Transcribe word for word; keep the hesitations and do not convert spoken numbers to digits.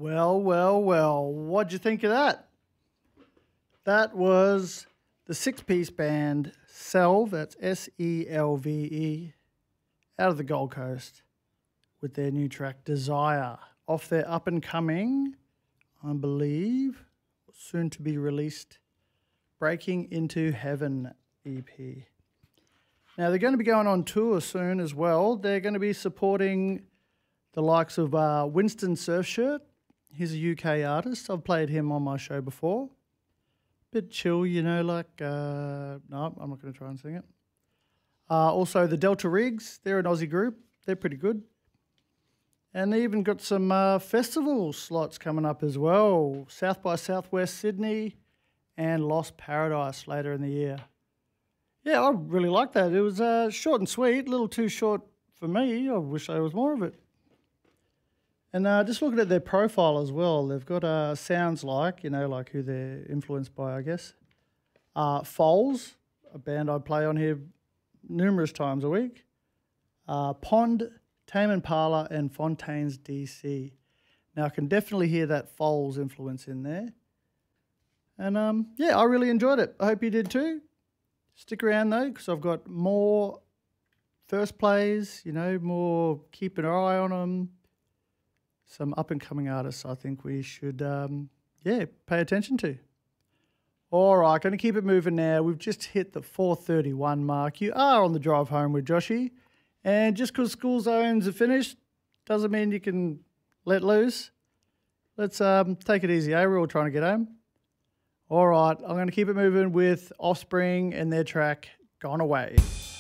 Well, well, well, what'd you think of that? That was the six-piece band Selve, that's S E L V E, out of the Gold Coast with their new track Desire, off their up-and-coming, I believe, soon to be released, Breaking Into Heaven E P. Now, they're going to be going on tour soon as well. They're going to be supporting the likes of uh, Winston Surfshirt. He's a U K artist. I've played him on my show before. Bit chill, you know, like... Uh, no, I'm not going to try and sing it. Uh, also, the Delta Rigs. They're an Aussie group. They're pretty good. And they even got some uh, festival slots coming up as well. South by Southwest Sydney and Lost Paradise later in the year. Yeah, I really like that. It was uh, short and sweet, a little too short for me. I wish there was more of it. And uh, just looking at their profile as well, they've got uh, sounds like, you know, like who they're influenced by, I guess. Uh, Foals, a band I play on here numerous times a week. Uh, Pond, Tame Impala, and Fontaines D C. Now, I can definitely hear that Foals influence in there. And, um, yeah, I really enjoyed it. I hope you did too. Stick around, though, because I've got more first plays, you know, more keep an eye on them. Some up-and-coming artists I think we should, um, yeah, pay attention to. All right, going to keep it moving now. We've just hit the four thirty-one mark. You are on the drive home with Joshy. And just because school zones are finished doesn't mean you can let loose. Let's um, take it easy, eh? We're all trying to get home. All right, I'm going to keep it moving with Offspring and their track, Gone Away.